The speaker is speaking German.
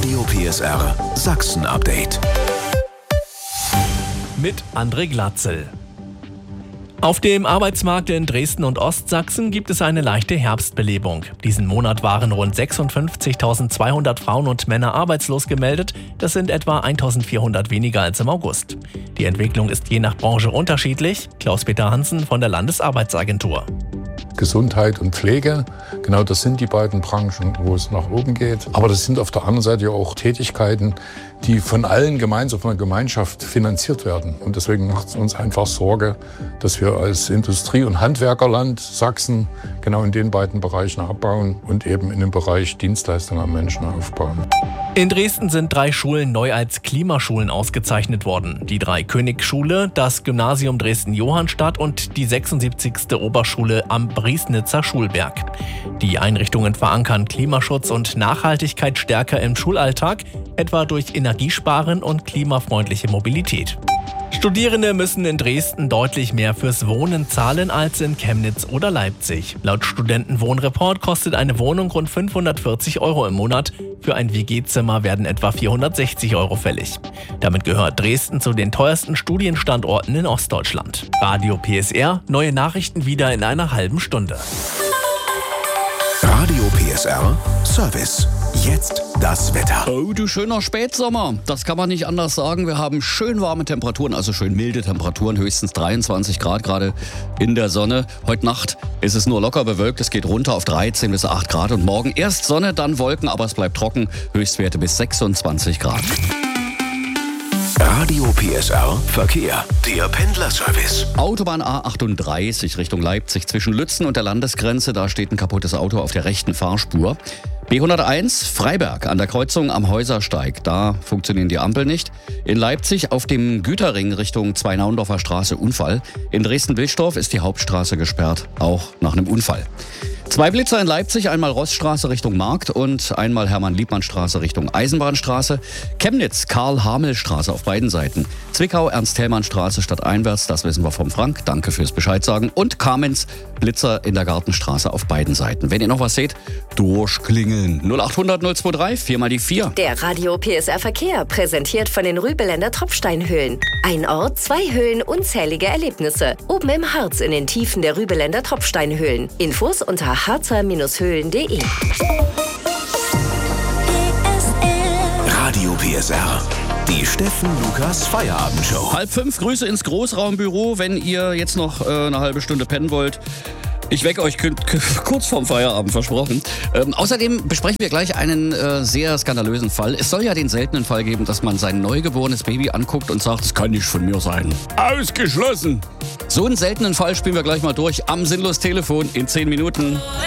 Radio PSR Sachsen Update. Mit André Glatzel. Auf dem Arbeitsmarkt in Dresden und Ostsachsen gibt es eine leichte Herbstbelebung. Diesen Monat waren rund 56.200 Frauen und Männer arbeitslos gemeldet. Das sind etwa 1.400 weniger als im August. Die Entwicklung ist je nach Branche unterschiedlich. Klaus-Peter Hansen von der Landesarbeitsagentur. Gesundheit und Pflege, genau das sind die beiden Branchen, wo es nach oben geht. Aber das sind auf der anderen Seite ja auch Tätigkeiten, die von allen gemeinsam, von der Gemeinschaft finanziert werden. Und deswegen macht es uns einfach Sorge, dass wir als Industrie- und Handwerkerland Sachsen genau in den beiden Bereichen abbauen und eben in dem Bereich Dienstleistung am Menschen aufbauen. In Dresden sind 3 Schulen neu als Klimaschulen ausgezeichnet worden. Die Dreikönig-Schule, das Gymnasium Dresden-Johannstadt und die 76. Oberschule am Briesnitzer Schulberg. Die Einrichtungen verankern Klimaschutz und Nachhaltigkeit stärker im Schulalltag, etwa durch Energiesparen und klimafreundliche Mobilität. Studierende müssen in Dresden deutlich mehr fürs Wohnen zahlen als in Chemnitz oder Leipzig. Laut Studentenwohnreport kostet eine Wohnung rund 540 € im Monat. Für ein WG-Zimmer werden etwa 460 € fällig. Damit gehört Dresden zu den teuersten Studienstandorten in Ostdeutschland. Radio PSR, neue Nachrichten wieder in einer halben Stunde. Radio PSR Service. Jetzt das Wetter. Oh, du schöner Spätsommer. Das kann man nicht anders sagen. Wir haben schön warme Temperaturen, also schön milde Temperaturen, höchstens 23 Grad gerade in der Sonne. Heute Nacht ist es nur locker bewölkt, es geht runter auf 13 bis 8 Grad und morgen erst Sonne, dann Wolken, aber es bleibt trocken, Höchstwerte bis 26 Grad. Radio PSR Verkehr. Der Pendlerservice. Autobahn A38 Richtung Leipzig zwischen Lützen und der Landesgrenze. Da steht ein kaputtes Auto auf der rechten Fahrspur. B101 Freiberg an der Kreuzung am Häusersteig. Da funktionieren die Ampeln nicht. In Leipzig auf dem Güterring Richtung Zweinaundorfer Straße Unfall. In Dresden-Wilsdorf ist die Hauptstraße gesperrt, auch nach einem Unfall. 2 Blitzer in Leipzig, einmal Rossstraße Richtung Markt und einmal Hermann-Liebmann-Straße Richtung Eisenbahnstraße. Chemnitz, Karl-Hamel-Straße auf beiden Seiten. Zwickau, Ernst-Thälmann-Straße stadteinwärts, das wissen wir vom Frank. Danke fürs Bescheid sagen. Und Kamenz, Blitzer in der Gartenstraße auf beiden Seiten. Wenn ihr noch was seht, durchklingeln. 0800 023, 4 mal die 4. Der Radio PSR Verkehr, präsentiert von den Rübeländer Tropfsteinhöhlen. Ein Ort, 2 Höhlen, unzählige Erlebnisse. Oben im Harz in den Tiefen der Rübeländer Tropfsteinhöhlen. Infos unter harzer-höhlen.de. Radio PSR. Die Steffen Lukas Feierabendshow. 4:30, Grüße ins Großraumbüro. Wenn ihr jetzt noch eine halbe Stunde pennen wollt, ich wecke euch kurz vorm Feierabend, versprochen. Außerdem besprechen wir gleich einen sehr skandalösen Fall. Es soll ja den seltenen Fall geben, dass man sein neugeborenes Baby anguckt und sagt, das kann nicht von mir sein. Ausgeschlossen! So einen seltenen Fall spielen wir gleich mal durch am Sinnlos Telefon in 10 Minuten.